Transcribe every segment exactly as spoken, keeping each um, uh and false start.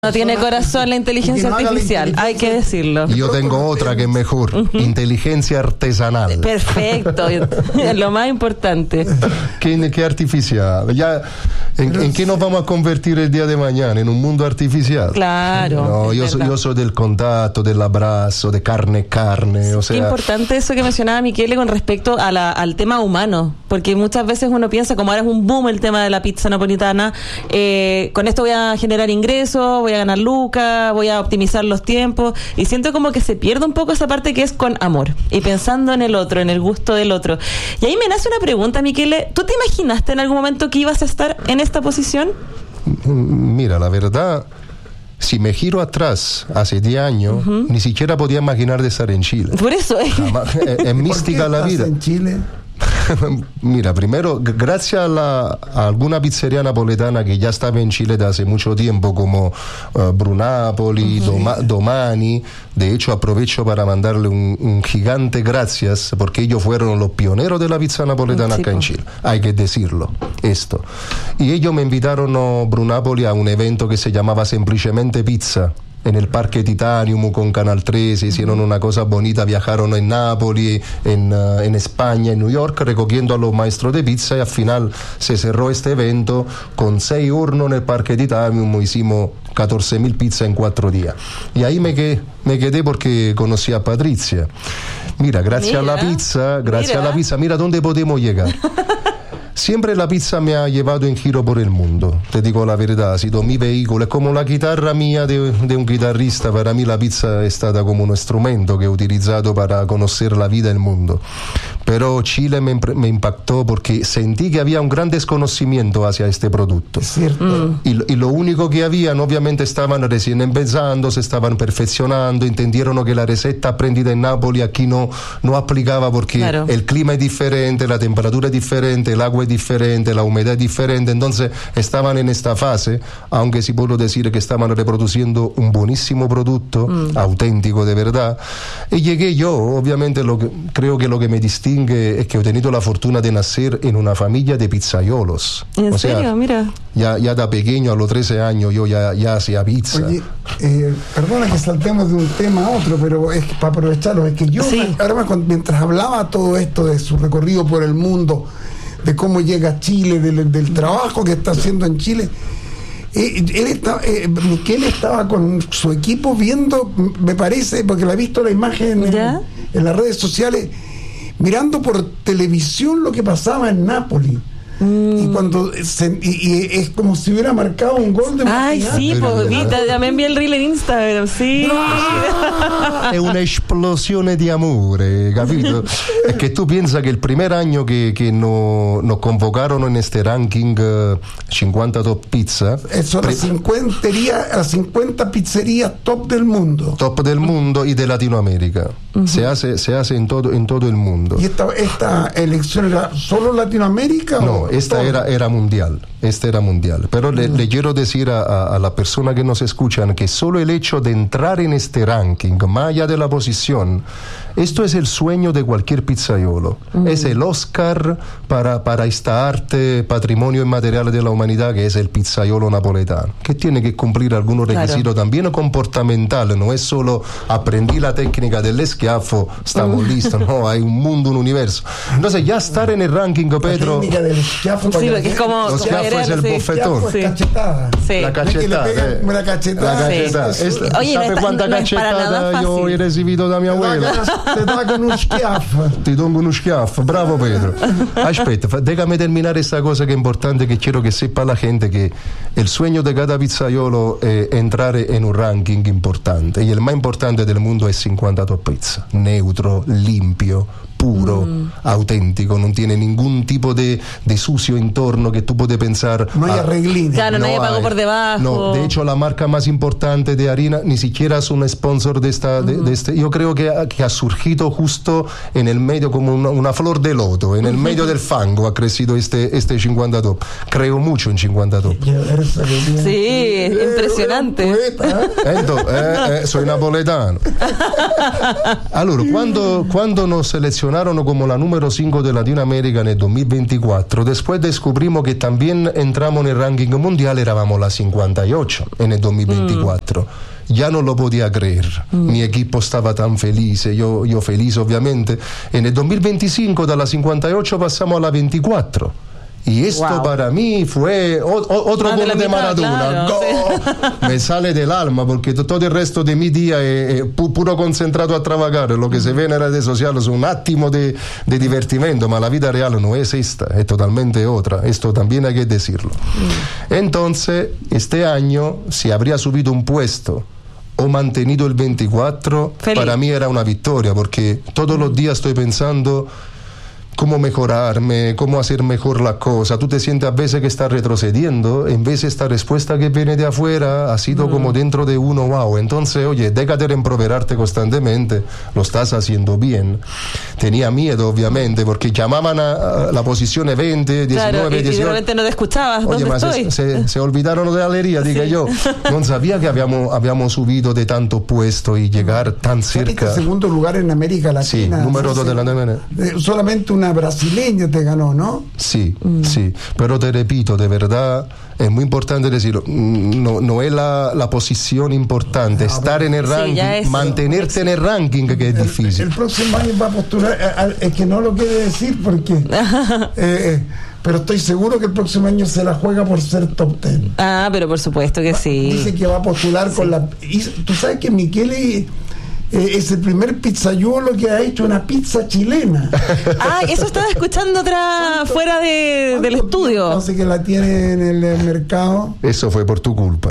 No tiene corazón la inteligencia no artificial, inteligencia. Hay que decirlo. Y yo tengo otra que es mejor, uh-huh. inteligencia artesanal. Perfecto, lo más importante. ¿Qué, qué artificial? Ya, ¿en, ¿En qué nos vamos a convertir el día de mañana? ¿En un mundo artificial? Claro. No, yo soy, yo soy del contacto, del abrazo, de carne carne. O sea, qué importante eso que mencionaba Michele con respecto a la, al tema humano, porque muchas veces uno piensa, como ahora es un boom el tema de la pizza napolitana, eh, con esto voy a generar ingresos, voy a ganar lucas, voy a optimizar los tiempos, y siento como que se pierde un poco esa parte que es con amor y pensando en el otro, en el gusto del otro. Y ahí me nace una pregunta, Michele, ¿tú te imaginaste en algún momento que ibas a estar en esta posición? Mira, la verdad, si me giro atrás hace diez años, uh-huh. ni siquiera podía imaginar de estar en Chile. Por eso es, Jamás, es, es mística la vida. en Chile? Mira, primero, gracias a, la, a alguna pizzería napoletana que ya estaba en Chile de hace mucho tiempo, como uh, Brunapoli, uh-huh. Doma, Domani. De hecho, aprovecho para mandarle un, un gigante gracias, porque ellos fueron los pioneros de la pizza napoletana sí, acá en Chile. Hay que decirlo, esto. Y ellos me invitaron a Brunapoli a un evento que se llamaba Semplicemente Pizza, en el Parque Titanium con Canal trece, hicieron una cosa bonita, viajaron en Nápoles, en, uh, en España, en New York, recogiendo a los maestros de pizza, y al final se cerró este evento con seis hornos en el Parque Titanium, hicimos catorce mil pizzas en cuatro días. Y ahí me quedé, me quedé porque conocí a Patricia. Mira, gracias mira, a la pizza, gracias mira. a la pizza, mira dónde podemos llegar. Siempre la pizza me ha llevado en giro por el mundo, te digo la verdad, ha sido mi vehículo, es como la chitarra mía de, de un guitarrista. Para mí la pizza è stata como un strumento que he utilizado para conocer la vida y el mundo. Pero Chile me, me impactó porque sentí que había un gran desconocimiento hacia este producto. Es cierto. Mm. Y, y lo único que habían, obviamente estaban recién empezando, se estaban perfeccionando, entendieron que la receta aprendida en Nápoles aquí no, no aplicaba porque claro. el clima es diferente, la temperatura es diferente, el agua es diferente, la humedad es diferente. Entonces estaban en esta fase, aunque sí puedo decir que estaban reproduciendo un buenísimo producto, mm. auténtico de verdad. Y llegué yo, obviamente lo que, creo que lo que me distingue es que he tenido la fortuna de nacer en una familia de pizzaiolos. ¿En o serio? Sea, Mira. Ya, ya de pequeño, a los trece años, yo ya, ya hacía pizza. Oye, eh, perdona que saltemos de un tema a otro, pero es que, para aprovecharlo, es que yo, sí. me, ahora me, mientras hablaba todo esto de su recorrido por el mundo, de cómo llega a Chile, del, del trabajo que está haciendo en Chile, eh, él estaba, eh, Michele estaba con su equipo viendo, me parece, porque la he visto la imagen en, en las redes sociales, mirando por televisión lo que pasaba en Nápoles. Mm. Y cuando se, y, y es como si hubiera marcado un gol de Ay, sí, pues Vita, ya me envié el reel en Instagram, sí. È un'esplosione di amore, capito? Es que tú piensas que el primer año que, que nos no convocaron en este ranking uh, cincuenta top pizza, son las cincuenta, las cincuenta pizzerías top del mundo. Top del mundo y de Latinoamérica. Uh-huh. Se hace, se hace en todo, en todo el mundo. ¿Y esta, esta elección era solo Latinoamérica? No, o esta era, era mundial. Esta era mundial. Pero uh-huh. le, le quiero decir a, a, a la persona que nos escuchan que solo el hecho de entrar en este ranking, más allá de la posición, esto es el sueño de cualquier pizzaiolo. Uh-huh. Es el Oscar para, para esta arte, patrimonio inmaterial de la humanidad, que es el pizzaiolo napoletano, que tiene que cumplir algunos requisitos claro. también comportamentales. No es solo aprendí la técnica del eschiaffo, estamos uh-huh. listos. No, hay un mundo, un universo. Entonces ya estar en el ranking, Pedro. La técnica del eschiaffo, sí, porque es como los schiaffo es el sí. bofetón. Sí. Cachetada. Sí. La cachetada. Eh. La cachetada. La cachetada. Sí. Esta, Oye, ¿sabe no está, cuánta no cachetada yo he recibido da mia abuela? Te da con un schiaffo. Ti do uno schiaffo. Bravo Pedro. Aspetta, déjame terminar esta cosa que es importante, que quiero que sepa la gente que el sueño de cada pizzaiolo es entrar en un ranking importante, y el más importante del mundo es cincuenta top pizza, neutro, limpio, puro, mm. auténtico, no tiene ningún tipo de, de sucio entorno que tú puedes pensar. No hay arreglines. Claro, no nadie pagó por debajo. No, de hecho la marca más importante de harina ni siquiera es un sponsor de esta, de, uh-huh. de este. Yo creo que, que ha surgido justo en el medio como una, una flor de loto, en el medio del fango ha crecido este, este cincuenta top. Creo mucho en cincuenta top. Sí, impresionante. Entonces, eh, eh, soy napoletano. Allora, quando, quando nos selezionamos posicionaron como la número cinco de Latinoamérica en el dos mil veinticuatro. Después descubrimos que también entramos en el ranking mundial, éramos la cincuenta y ocho en el dos mil veinticuatro. Mm. Ya no lo podía creer. Mm. Mi equipo estaba tan feliz, yo, yo feliz obviamente. En el dos mil veinticinco de la cincuenta y ocho pasamos a la veinticuatro. Y esto wow. para mí fue o, o, otro gol de mitad, Maradona. Claro, sí. Me sale del alma porque todo el resto de mi día es, es pu- puro concentrado a trabajar. Lo que se ve en las redes sociales es un attimo de, de divertimento, pero la vida real no es esta, es totalmente otra. Esto también hay que decirlo. Mm. Entonces, este año, si habría subido un puesto o mantenido el veinticuatro, feliz. Para mí era una victoria, porque todos los días estoy pensando cómo mejorarme, cómo hacer mejor la cosa. Tú te sientes a veces que estás retrocediendo, en vez de esta respuesta que viene de afuera ha sido mm. como dentro de uno, wow. Entonces, oye, déjate de empoderarte constantemente, lo estás haciendo bien. Tenía miedo, obviamente, porque llamaban a, a la posición veinte, diecinueve, claro, y, dieciocho. Y de repente no te escuchabas. Oye, más se, se, se olvidaron de la alegría, diga sí. yo. No sabía que habíamos, habíamos subido de tanto puesto y llegar tan cerca. Este segundo lugar en América Latina. Sí, número dos de la América. Solamente una brasileña te ganó, ¿no? Sí, mm. sí, pero te repito, de verdad es muy importante decirlo, no, no es la, la posición importante, no, estar en el ranking, sí, mantenerte sí. en el ranking que es el, difícil. El próximo año va a postular, es que no lo quiere decir porque eh, eh, pero estoy seguro que el próximo año se la juega por ser top ten. Ah, pero por supuesto que sí. Dice que va a postular sí. con la... Y, tú sabes que Michele Eh, es el primer pizzaiolo que ha hecho una pizza chilena. Ah, eso estaba escuchando otra fuera de, del estudio. Así que la tiene en el, el mercado. Eso fue por tu culpa.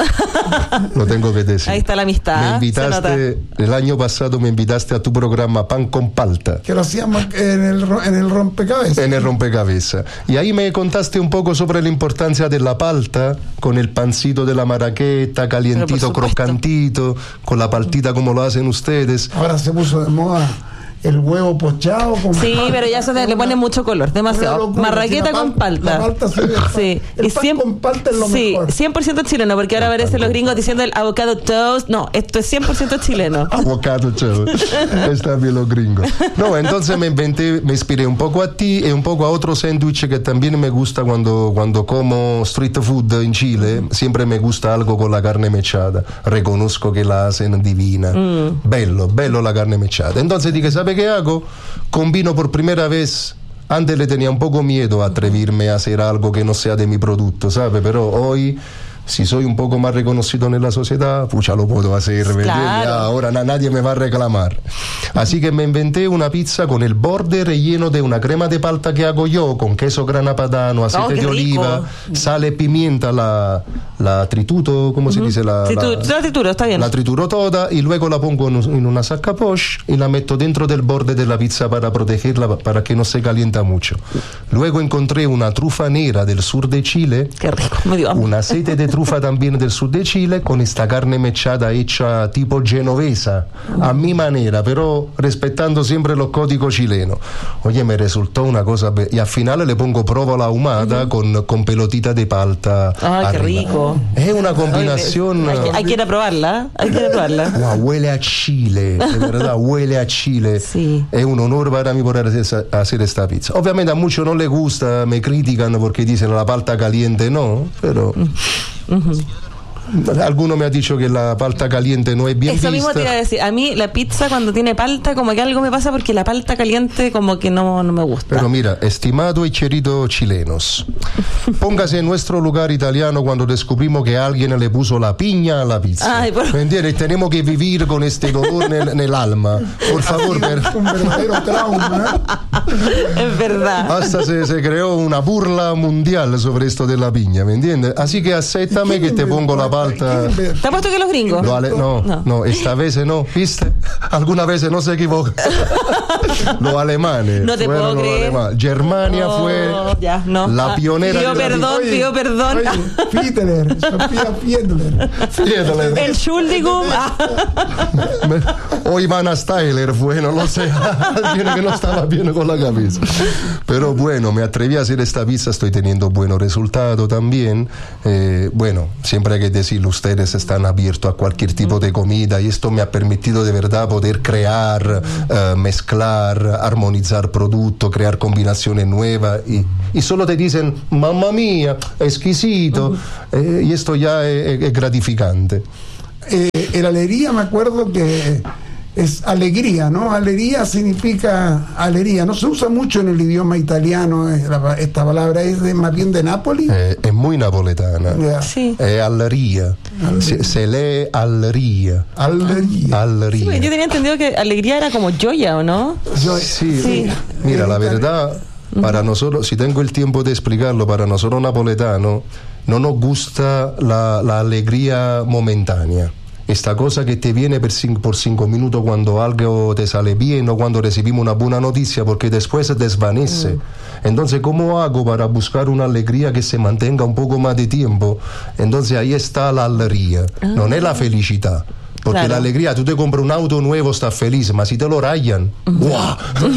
Lo tengo que decir. Ahí está la amistad. Me invitaste, el año pasado me invitaste a tu programa Pan con Palta. Que lo hacíamos en el, en el rompecabezas. En el rompecabezas. Y ahí me contaste un poco sobre la importancia de la palta, con el pancito de la maraqueta, calientito, crocantito, con la paltita como lo hacen ustedes. Ahora se puso de moda el huevo pochado con sí, palta, pero ya se le pone mucho color, demasiado. Marraqueta con palta. La palta se sí. El y pan cien, con palta es lo sí, mejor. cien por ciento chileno, porque ahora aparecen los gringos diciendo el avocado toast. No, esto es cien por ciento chileno. Avocado toast. Están bien los gringos. No, entonces me inventé, me inspiré un poco a ti y un poco a otro sándwich que también me gusta cuando, cuando como street food en Chile. Siempre me gusta algo con la carne mechada. Reconozco que la hacen divina. Mm. Bello, bello la carne mechada. Entonces dije, ¿sabe qué hago? Combino por primera vez. Antes le tenía un poco miedo a atreverme a hacer algo que no sea de mi producto, ¿sabe? Pero hoy, si soy un poco más reconocido en la sociedad, pucha, lo puedo hacer, claro. Ahora na- nadie me va a reclamar. Así que me inventé una pizza con el borde relleno de una crema de palta que hago yo, con queso grana padano, aceite oh, de rico. Oliva, sal y pimienta, la, la trituto, ¿cómo uh-huh. se dice? La, Tritu- la, la trituro, está bien. La trituro toda y luego la pongo en, en una sacca poche y la meto dentro del borde de la pizza para protegerla, para que no se calienta mucho. Luego encontré una trufa negra del sur de Chile. Qué rico, me dio hambre. Un aceite de trufa también del sur de Chile, con esta carne mechada hecha tipo genovesa, a mi manera, pero respetando siempre los códigos chilenos. Oye, me resultó una cosa be- y al final le pongo provola ahumada uh-huh. con, con pelotita de palta. Ay, arriba. Qué rico. Es una combinación. Hay, hay, hay que ir a probarla, hay que ir a probarla. Wow, huele a Chile, de verdad, huele a Chile. Sí. Es un honor para mí poder hacer, hacer esta pizza. Obviamente a muchos no les gusta, me critican porque dicen la palta caliente, no, pero... Uh-huh. Alguno me ha dicho que la palta caliente no es bien Eso vista. mismo te iba a decir. A mí la pizza cuando tiene palta, como que algo me pasa porque la palta caliente como que no, no me gusta. Pero mira, estimado y querido chilenos, póngase en nuestro lugar italiano cuando descubrimos que alguien le puso la piña a la pizza. Ay, por... ¿Me entiendes? Tenemos que vivir con este dolor en el, en el alma. Por favor, ver... un verdadero trauma. Es verdad. Hasta se, se creó una burla mundial sobre esto de la piña, ¿me entiendes? Así que acéptame que te pongo la palta. ¿Te ha puesto que los gringos? No, ale, no, no, no, esta vez no, ¿viste? Algunas veces no se equivoca. Los alemanes. No te puedo creer. Alemanes. Germania oh, fue ya, no. la pionera. Pido perdón, pido perdón. Fiedler, Sofía Fiedler. Fiedler. El Schuldigung. O Ivana Styler fue, no lo sé. Alguien que no estaba bien con la cabeza. Pero bueno, me atreví a hacer esta pizza, estoy teniendo buenos resultados también. Eh, bueno, siempre hay que decir decir, ustedes están abiertos a cualquier tipo de comida y esto me ha permitido de verdad poder crear, uh, mezclar, armonizar productos, crear combinaciones nuevas y, y solo te dicen, mamma mía, exquisito, uh-huh. eh, y esto ya es, es gratificante. Eh, en alegría me acuerdo que es alegría, ¿no? Alegría significa alegría. No se usa mucho en el idioma italiano esta palabra, es de, más bien de Nápoles. Eh, es muy napoletana. Yeah. Sí. Es alegría. Se, se lee alegría. Alegría. Alegría. Sí, yo tenía entendido que alegría era como joya, ¿o no? Joya. Sí. Sí. Mira, la verdad, para nosotros, si tengo el tiempo de explicarlo, para nosotros napoletanos, no nos gusta la, la alegría momentánea. Esta cosa que te viene por cinco, por cinco minutos cuando algo te sale bien o cuando recibimos una buena noticia, porque después se desvanece. Mm. Entonces, ¿cómo hago para buscar una alegría que se mantenga un poco más de tiempo? Entonces ahí está la alegría, ah. no es la felicidad. Porque claro. La alegría, tú te compras un auto nuevo, estás feliz, mas si te lo rayan, ¡guau!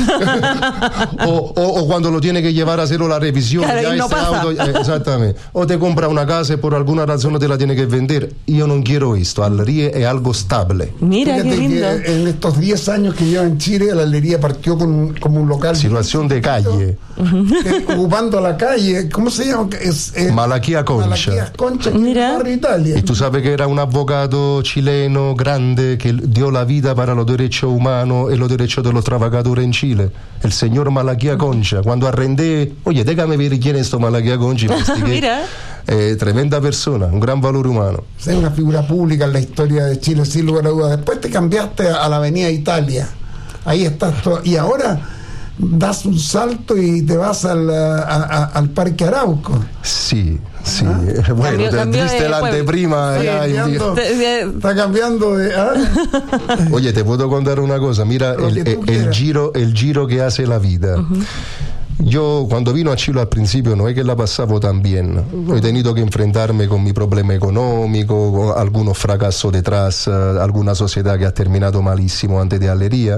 o, o, o cuando lo tienes que llevar a hacerlo la revisión, claro, ya no ese pasa. auto, eh, exactamente. O te compras una casa y por alguna razón no te la tienes que vender. Yo no quiero esto, alegría es algo estable. Mira, fíjate qué lindo. Que en estos diez años que lleva en Chile, la alegría partió con un, como un local. Situación de calle. Eh, ocupando la calle, ¿cómo se llama? Es, eh, Malaquía Concha. Malaquía Concha, aquí Mira. en barrio Italia. Y tú sabes que era un abogado chileno grande que dio la vida para los derechos humanos y los derechos de los trabajadores en Chile, el señor Malaquía Concha. Cuando arrendé, oye, déjame ver quién es esto Malaquía Concha, Mira. Eh, tremenda persona, un gran valor humano. Es una figura pública en la historia de Chile, sin lugar a dudas. Después te cambiaste a la Avenida Italia, ahí estás todo, y ahora das un salto y te vas al, a, a, al Parque Arauco. Sí, sí. ¿Ah? Bueno, Cambio, te cambio diste de la anteprima. Está Ya, cambiando, en- está cambiando de... ¿ah? Oye, te puedo contar una cosa. Mira, Lo el, que tú el, el quieras. giro, el giro que hace la vida. Uh-huh. Yo cuando vino a Chile al principio no es que la pasaba tan bien. He tenido que enfrentarme con mi problema económico, con algunos fracasos detrás, uh, alguna sociedad que ha terminado malísimo antes de Alegría.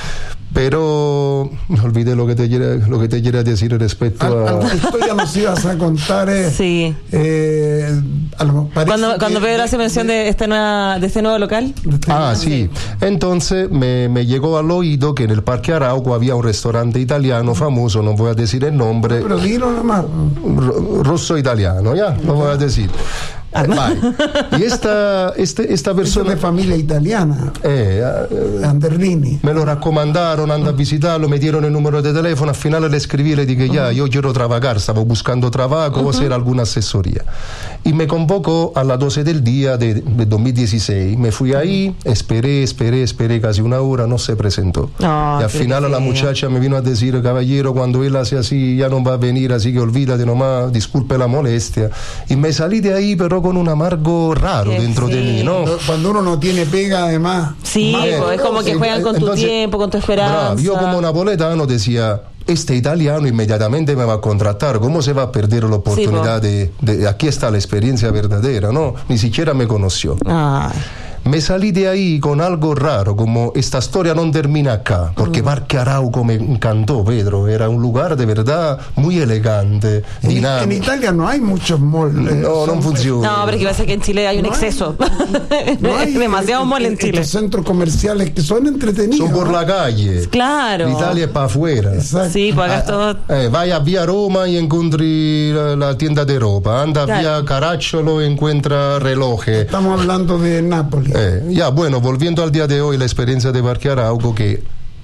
Pero me olvidé lo que te quiera, lo que te quiera decir respecto Al, a... alguna historia nos ibas a contar. Eh, Sí. Eh, a lo- parece Cuando, que- cuando Pedro hace mención de, esta nueva, de este nuevo local. de este- Ah, sí. Entonces me, me llegó al oído que en el Parque Arauco había un restaurante italiano famoso, no voy a decir el nombre, Pero dilo nomás. ro- ruso italiano, ya, no voy a decir. Eh, vai. Y esta, este, esta Eso persona... de familia italiana, eh, eh, Anderlini. me lo recomendaron, ando a visitarlo, me dieron el número de teléfono, al final le escribí y le dije, ya, yo quiero trabajar, estaba buscando trabajo o hacer alguna asesoría. Y me convocó a las doce del día de, de dos mil dieciséis. Me fui ahí, esperé, esperé, esperé casi una hora, no se presentó. Oh, y al qué final feo. la muchacha me vino a decir, caballero, cuando él hace así, ya no va a venir, así que olvídate nomás, disculpe la molestia. Y me salí de ahí, pero con un amargo raro Que dentro sí. de mí, ¿no? Cuando uno no tiene pega, además. Sí, más pues, es como que Sí, juegan con tu entonces, tiempo, con tu esperanza. bravo, yo como napoletano decía, este italiano inmediatamente me va a contratar, ¿cómo se va a perder la oportunidad de, de, aquí está la experiencia verdadera, ¿no? Ni siquiera me conoció. Ay. Me salí de ahí con algo raro, como esta historia no termina acá, porque Mm. Parque Arauco me encantó, Pedro, era un lugar de verdad muy elegante, En, en dinámico. Italia no hay muchos malls. eh, No, son- no funciona. No, pero que pasa que en Chile hay un No hay- exceso. no hay, Demasiado eh, mall en eh, Chile. Estos centros comerciales que son entretenidos. Son por ¿no? la calle. Claro. Italia es para afuera. Exacto. Sí, pues acá es todo. Eh, vai a via Roma y encuentri la, la tienda de ropa. Anda Claro. a via Caracciolo y encuentra relojes. Estamos hablando de Nápoles. Eh, ya, bueno, volviendo al día de hoy, la experiencia de Parque Arauco, que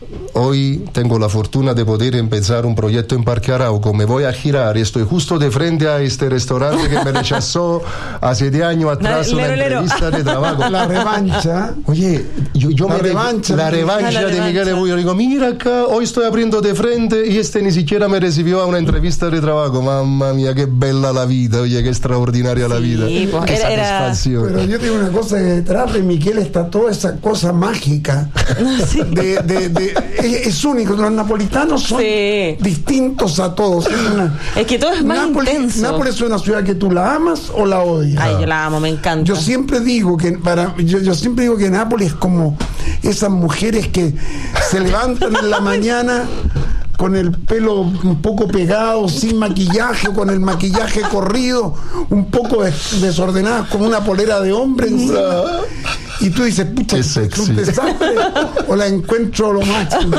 hoy tengo la fortuna de poder empezar un proyecto en Parque Arauco. Me voy a girar y estoy justo de frente a este restaurante que me rechazó hace de años atrás una Lero, lero. entrevista de trabajo. La revancha. Oye, yo, yo La me revancha. la Ah, revancha la de revancha. Miguel Ebullo. Digo, mira acá, hoy estoy abriendo de frente y este ni siquiera me recibió a una entrevista de trabajo. Mamma mía, qué bella la vida, oye, qué extraordinaria la Sí, vida. pues, Qué era- era- satisfacción. Pero yo tengo una cosa que detrás de Miguel está toda esa cosa mágica. De, de, de- es, es único. Los napolitanos son Sí. distintos a todos. Es, una- Es que todo es más Nápoles, intenso. Nápoles es una ciudad que tú la amas o la odias. Ay, yo la amo, me encanta. Yo siempre digo que para yo, yo siempre digo que Nápoles es como esas mujeres que se levantan en la mañana con el pelo un poco pegado, sin maquillaje, o con el maquillaje corrido, un poco des- desordenada, como una polera de hombre encima. Y tú dices, pucha, es un desastre, o la encuentro lo máximo.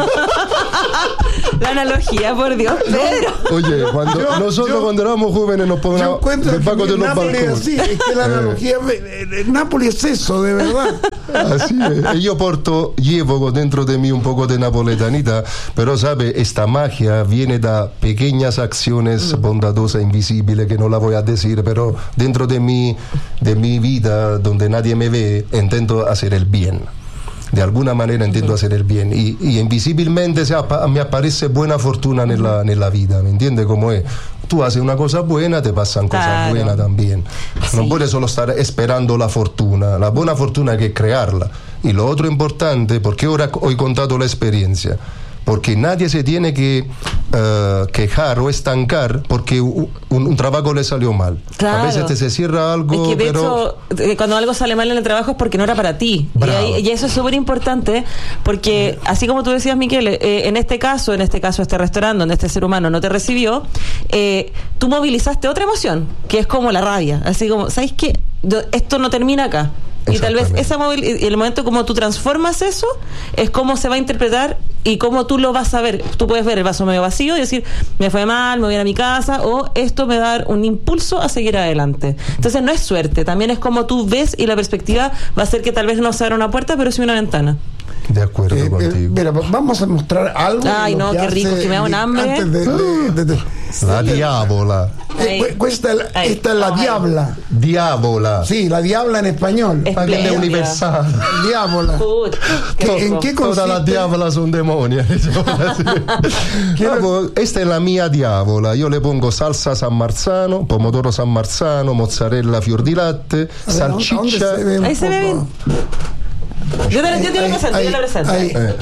La analogía, por Dios, Pedro. Oye, cuando Yo- nosotros yo- cuando éramos jóvenes nos Yo poníamos encuentro del Paco de que los Nápoles es balcones. así, es que la analogía, eh, eh, Nápoles es eso, de verdad. Así es. Y yo porto, llevo dentro de mí un poco de napoletanita, pero sabe, esta magia viene de pequeñas acciones bondadosas, invisibles, que no la voy a decir, pero dentro de mi, de mi vida, donde nadie me ve, intento hacer el bien. De alguna manera intento hacer el bien y, y invisiblemente se apa- me aparece buena fortuna nella, nella vida, ¿me entiendes cómo es? Tú haces una cosa buena, te pasan cosas Claro. buenas también. No Sí. puedes solo estar esperando la fortuna. La buena fortuna hay que crearla. Y lo otro importante, porque ahora hoy he contado la experiencia, porque nadie se tiene que uh, quejar o estancar porque un, un trabajo le salió mal. Claro. A veces te se cierra algo, Es que de pero... hecho, eh, cuando algo sale mal en el trabajo es porque no era para ti. Y, Bravo. ahí- y eso es súper importante porque, así como tú decías, Miquel, eh, en este caso, en este caso este restaurante donde este ser humano no te recibió, eh, tú movilizaste otra emoción, que es como la rabia. Así como, ¿sabes qué? Yo- esto no termina acá. Y tal vez Exactamente. esa movil- y el momento como tú transformas eso es cómo se va a interpretar y cómo tú lo vas a ver. Tú puedes ver el vaso medio vacío y decir, me fue mal, me voy a ir a mi casa, o esto me va a dar un impulso a seguir adelante. Entonces no es suerte, también es como tú ves y la perspectiva va a ser que tal vez no se abra una puerta, pero sí una ventana. De acuerdo Eh, eh, contigo. mira, vamos a mostrar algo. Ay, de lo no, que qué rico, hace que me da un Di- hambre. antes de- de- de- de- La diavola. Eh, Ahí. cu- Esta, es la- Ahí. esta es la Ay. diabla. Diavola. Sí, la diabla en español. Es Para que Espléndida. le universal. Diabla. Puch, qué ¿En rico. qué Todas las consiste? diavolas son demonios. Quiero- Ah, pues, esta es la mía diavola. Yo le pongo salsa San Marzano, pomodoro San Marzano, mozzarella fior di latte, A ver, ¿dónde salchicha. se ve un Ahí se ve poco? Yo te, yo te lo Ahí, presento, ahí, yo lo presento. ahí. Eh,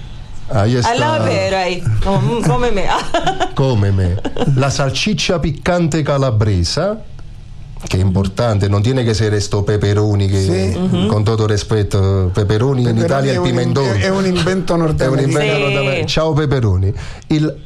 ahí está. Al lado de Pedro, ahí. Como, mm, cómeme. Cómeme. La salchicha picante calabresa, que es importante, non tiene che essere sto peperoni che, Sì. Mhm. con tutto rispetto, peperoni in Peperoni Italia è il un- pimentone. È un invento È un norteamericano. invento Sì. norteamericano. Ciao peperoni. Il,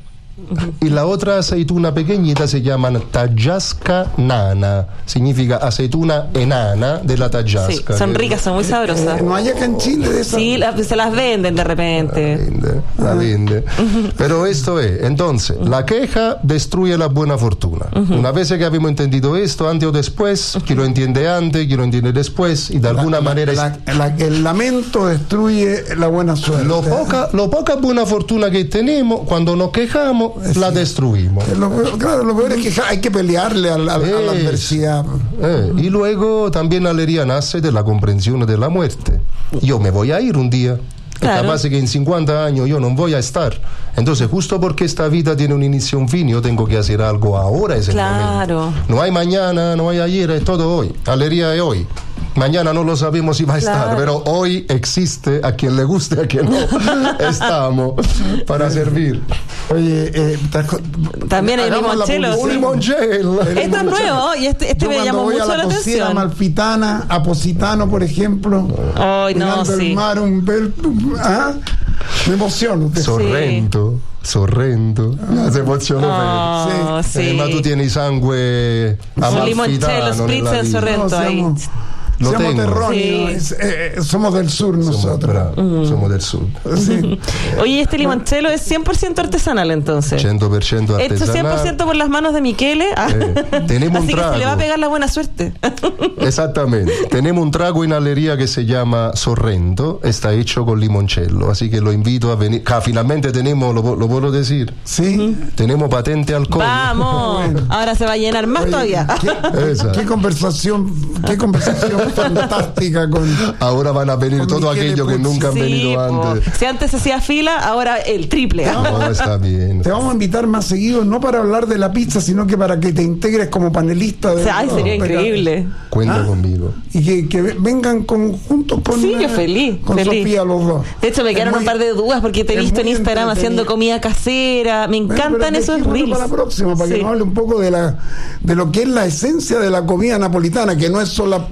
y la otra aceituna pequeñita se llaman tajasca nana, significa aceituna enana de la Sí, tajasca. son que- ricas, son muy sabrosas. Eh, no hay acá en Chile de esa. Sí, la- se las venden de La repente. vende, la vende. Pero esto es, entonces, la queja destruye la buena fortuna. Una vez que habíamos entendido esto, antes o después, quien lo entiende antes, quien lo entiende después, y de alguna La- manera... la- la- el lamento destruye la buena suerte. Lo poca, lo poca buena fortuna que tenemos, cuando nos quejamos, la destruimos. Lo peor- claro, lo peor es que ja- hay que pelearle a, la- a la Es. adversidad. Eh, y luego también la alegría nace de la comprensión de la muerte. Yo me voy a ir un día. Claro. Y capaz que en cincuenta años yo no voy a estar. Entonces, justo porque esta vida tiene un inicio y un fin, yo tengo que hacer algo ahora, es el Claro. momento. No hay mañana, no hay ayer, es todo hoy. Alegría es hoy. Mañana no lo sabemos si va a estar, Claro. pero hoy existe, a quien le guste, a quien no. Estamos para servir. Oye, eh, trajo- También hay hagamos la limoncello, publicidad. Un sí. limoncello. Esto es nuevo y este, este Yo me cuando llamó voy mucho a la, la cocina atención. amalfitana, a Positano, por ejemplo, Ay, no, mirando sí. el mar, un bel, ah, me emociono. Usted. Sorrento, sorrento. Se emozionó Pedro. Oh, Sí. sí. Eh, ma tu tieni sangue Un amalfitano limoncello, spritz nella del vita. Sorrento ahí. Siamo, Lo siamo tengo. terroni, Sí. eh, eh, somos del sur Somos, nosotros. bravo, somos del sur. Sí. Oye, este limoncello es cien por ciento artesanal entonces. cien por ciento Hecho artesanal. cien por ciento por las manos de Michele. Ah. Eh, tenemos un Así que se le va a trago. pegar la buena suerte. Exactamente. Tenemos un trago en Alería que se llama Sorrento. Está hecho con limoncello. Así que lo invito a venir. Ah, finalmente tenemos, lo, lo puedo decir, Sí. tenemos patente alcohol. Vamos. Ahora se va a llenar más Oye, todavía. ¿qué, Esa. qué conversación, qué conversación fantástica con. Ahora van a venir Con todo Michele aquello que Puzzi. nunca han Sí, venido po. antes. Si antes se hacía fila, ahora el triple. No, está bien. Te vamos a invitar más seguido, no para hablar de la pizza, sino que para que te integres como panelista. De, O sea, ay, sería no, increíble. Cuenta Ah. conmigo. Y que, que vengan con, juntos con, Sí, eh, yo feliz, con feliz. Sofía los dos. De hecho, me Es quedaron muy- un par de dudas porque te he es visto en muy Instagram haciendo entretenido. comida casera. Me Bueno, encantan pero esos dejémoslo reels. para la próxima, para Sí. que nos hable un poco de la de lo que es la esencia de la comida napolitana, que no es solo, solo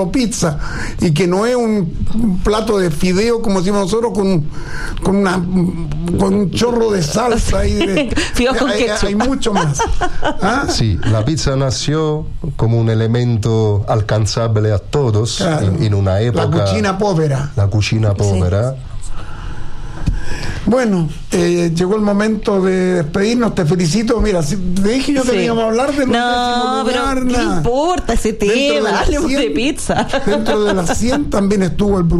solo pizza y que no es un, un plato de fideo como decimos nosotros con, con, una, con un chorro de salsa y de, con hay, hay mucho más. ¿Ah? Sí, la pizza nació como un elemento alcanzable a todos, claro, en, en una época. La cucina povera. La cucina povera. Sí. Bueno, eh, llegó el momento de despedirnos. Te felicito. Mira, si te dije yo que sí. íbamos a hablar de los no, pero ¿qué importa ese tema? Hablemos de pizza. Dentro de las cien también estuvo el